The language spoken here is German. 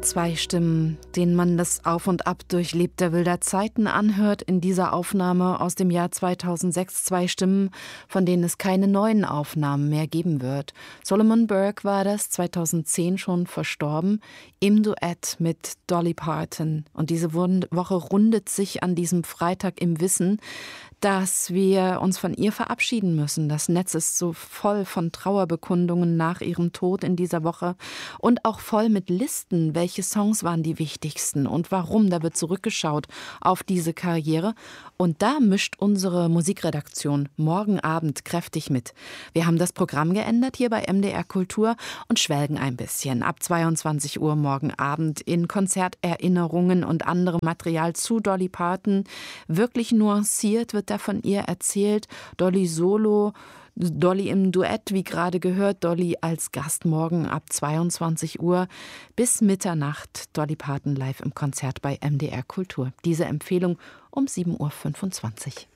Zwei Stimmen, denen man das Auf und Ab durchlebter wilder Zeiten anhört, in dieser Aufnahme aus dem Jahr 2006. Zwei Stimmen, von denen es keine neuen Aufnahmen mehr geben wird. Solomon Burke war das, 2010 schon verstorben, im Duett mit Dolly Parton. Und diese Woche rundet sich an diesem Freitag im Wissen, dass wir uns von ihr verabschieden müssen. Das Netz ist so voll von Trauerbekundungen nach ihrem Tod in dieser Woche und auch voll mit Listen, welche Songs waren die wichtigsten und warum. Da wird zurückgeschaut auf diese Karriere und da mischt unsere Musikredaktion morgen Abend kräftig mit. Wir haben das Programm geändert hier bei MDR Kultur und schwelgen ein bisschen. Ab 22 Uhr morgen Abend in Konzerterinnerungen und anderem Material zu Dolly Parton. Wirklich nuanciert wird da von ihr erzählt. Dolly solo, Dolly im Duett, wie gerade gehört, Dolly als Gast morgen ab 22 Uhr bis Mitternacht. Dolly Parton live im Konzert bei MDR Kultur. Diese Empfehlung um 7.25 Uhr.